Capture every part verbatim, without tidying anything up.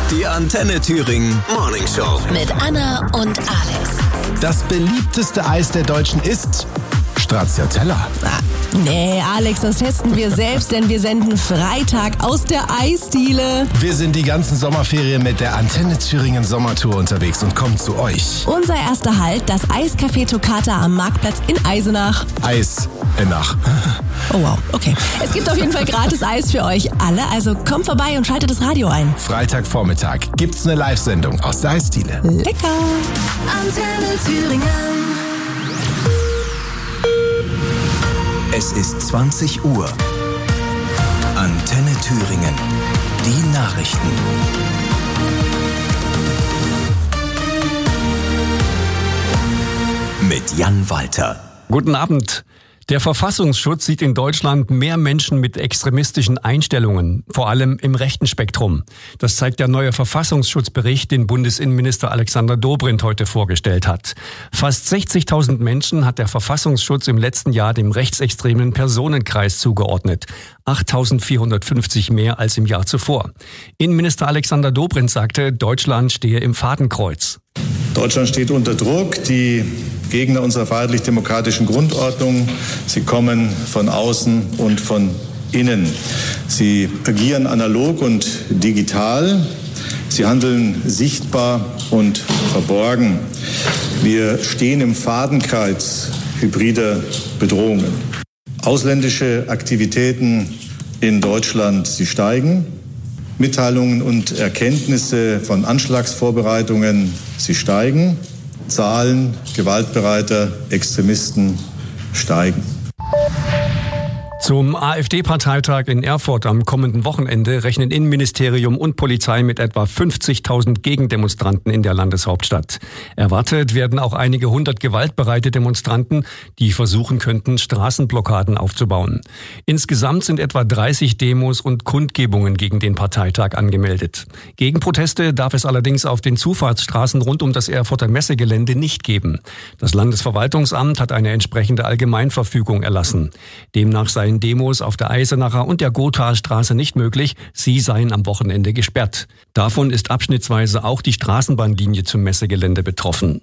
Die Antenne Thüringen Morning Show. Mit Anna und Alex. Das beliebteste Eis der Deutschen ist Stracciatella. Ah, nee, Alex, das testen wir selbst, denn wir senden Freitag aus der Eisdiele. Wir sind die ganzen Sommerferien mit der Antenne Thüringen Sommertour unterwegs und kommen zu euch. Unser erster Halt, das Eiscafé Toccata am Marktplatz in Eisenach. Eis in Nach. Oh wow, okay. Es gibt auf jeden Fall gratis Eis für euch alle, also kommt vorbei und schaltet das Radio ein. Freitagvormittag gibt's eine Live-Sendung aus der Eisdiele. Lecker! Antenne Thüringen. Es ist zwanzig Uhr. Antenne Thüringen. Die Nachrichten. Mit Jan Walter. Guten Abend. Der Verfassungsschutz sieht in Deutschland mehr Menschen mit extremistischen Einstellungen, vor allem im rechten Spektrum. Das zeigt der neue Verfassungsschutzbericht, den Bundesinnenminister Alexander Dobrindt heute vorgestellt hat. Fast sechzigtausend Menschen hat der Verfassungsschutz im letzten Jahr dem rechtsextremen Personenkreis zugeordnet. achttausendvierhundertfünfzig mehr als im Jahr zuvor. Innenminister Alexander Dobrindt sagte, Deutschland stehe im Fadenkreuz. Deutschland steht unter Druck. Die Gegner unserer freiheitlich-demokratischen Grundordnung, sie kommen von außen und von innen. Sie agieren analog und digital. Sie handeln sichtbar und verborgen. Wir stehen im Fadenkreuz hybrider Bedrohungen. Ausländische Aktivitäten in Deutschland, sie steigen. Mitteilungen und Erkenntnisse von Anschlagsvorbereitungen, sie steigen. Zahlen gewaltbereiter Extremisten steigen. Zum AfD-Parteitag in Erfurt am kommenden Wochenende rechnen Innenministerium und Polizei mit etwa fünfzigtausend Gegendemonstranten in der Landeshauptstadt. Erwartet werden auch einige hundert gewaltbereite Demonstranten, die versuchen könnten, Straßenblockaden aufzubauen. Insgesamt sind etwa dreißig Demos und Kundgebungen gegen den Parteitag angemeldet. Gegenproteste darf es allerdings auf den Zufahrtsstraßen rund um das Erfurter Messegelände nicht geben. Das Landesverwaltungsamt hat eine entsprechende Allgemeinverfügung erlassen. Demnach seien Demos auf der Eisenacher und der Gothastraße nicht möglich, sie seien am Wochenende gesperrt. Davon ist abschnittsweise auch die Straßenbahnlinie zum Messegelände betroffen.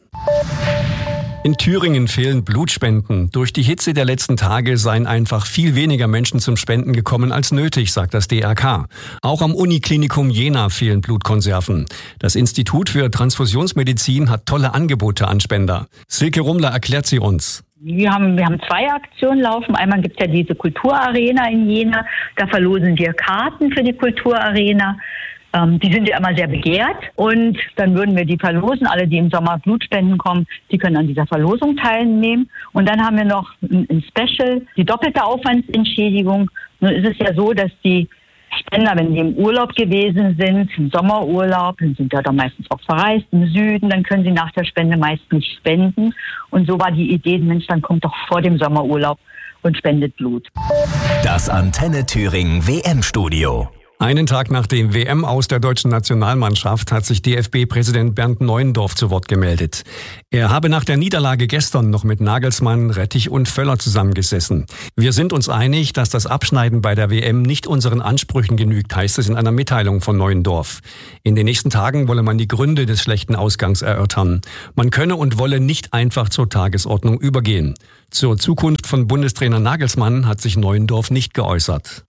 In Thüringen fehlen Blutspenden. Durch die Hitze der letzten Tage seien einfach viel weniger Menschen zum Spenden gekommen als nötig, sagt das D R K. Auch am Uniklinikum Jena fehlen Blutkonserven. Das Institut für Transfusionsmedizin hat tolle Angebote an Spender. Silke Rumler erklärt sie uns. Wir haben, wir haben zwei Aktionen laufen. Einmal gibt es ja diese Kulturarena in Jena. Da verlosen wir Karten für die Kulturarena. Ähm, die sind ja immer sehr begehrt. Und dann würden wir die verlosen. Alle, die im Sommer Blutspenden kommen, die können an dieser Verlosung teilnehmen. Und dann haben wir noch ein, ein Special, die doppelte Aufwandsentschädigung. Nun ist es ja so, dass die Spender, wenn sie im Urlaub gewesen sind, im Sommerurlaub, dann sind ja dann meistens auch verreist im Süden, dann können sie nach der Spende meist nicht spenden. Und so war die Idee, Mensch, dann kommt doch vor dem Sommerurlaub und spendet Blut. Das Antenne Thüringen W M-Studio. Einen Tag nach dem W M-Aus der deutschen Nationalmannschaft hat sich D F B-Präsident Bernd Neuendorf zu Wort gemeldet. Er habe nach der Niederlage gestern noch mit Nagelsmann, Rettich und Völler zusammengesessen. Wir sind uns einig, dass das Abschneiden bei der W M nicht unseren Ansprüchen genügt, heißt es in einer Mitteilung von Neuendorf. In den nächsten Tagen wolle man die Gründe des schlechten Ausgangs erörtern. Man könne und wolle nicht einfach zur Tagesordnung übergehen. Zur Zukunft von Bundestrainer Nagelsmann hat sich Neuendorf nicht geäußert.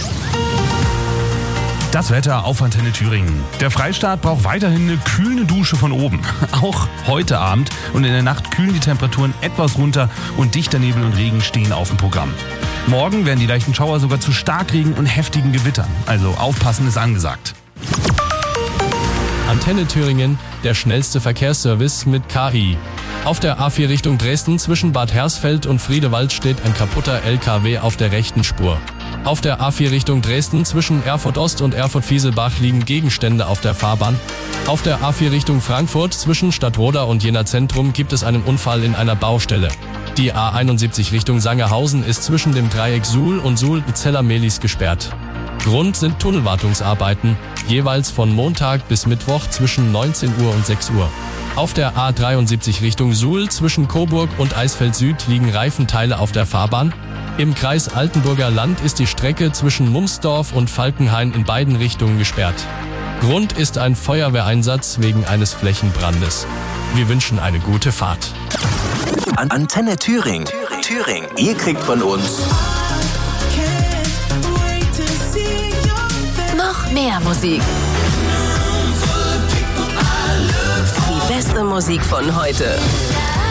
Das Wetter auf Antenne Thüringen. Der Freistaat braucht weiterhin eine kühlende Dusche von oben. Auch heute Abend und in der Nacht kühlen die Temperaturen etwas runter und dichter Nebel und Regen stehen auf dem Programm. Morgen werden die leichten Schauer sogar zu Starkregen und heftigen Gewittern. Also aufpassen ist angesagt. Antenne Thüringen, der schnellste Verkehrsservice mit K I. Auf der A vier Richtung Dresden zwischen Bad Hersfeld und Friedewald steht ein kaputter L K W auf der rechten Spur. Auf der A vier Richtung Dresden zwischen Erfurt Ost und Erfurt Fieselbach liegen Gegenstände auf der Fahrbahn. Auf der A vier Richtung Frankfurt zwischen Stadtroda und Jena Zentrum gibt es einen Unfall in einer Baustelle. Die A einundsiebzig Richtung Sangerhausen ist zwischen dem Dreieck Suhl und Suhl-Zeller-Mehlis gesperrt. Grund sind Tunnelwartungsarbeiten, jeweils von Montag bis Mittwoch zwischen neunzehn Uhr und sechs Uhr. Auf der A dreiundsiebzig Richtung Suhl zwischen Coburg und Eisfeld Süd liegen Reifenteile auf der Fahrbahn. Im Kreis Altenburger Land ist die Strecke zwischen Mumsdorf und Falkenhain in beiden Richtungen gesperrt. Grund ist ein Feuerwehreinsatz wegen eines Flächenbrandes. Wir wünschen eine gute Fahrt. An Antenne Thüringen. Thüringen. Ihr kriegt von uns Noch mehr Musik. Die beste Musik von heute.